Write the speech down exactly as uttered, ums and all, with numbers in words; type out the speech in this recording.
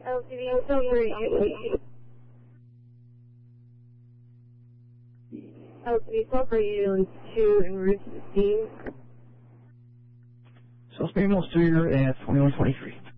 L C D, so for you. L C D, so for you two en route to the scene. South Main Mill Studio at twenty-one twenty-three.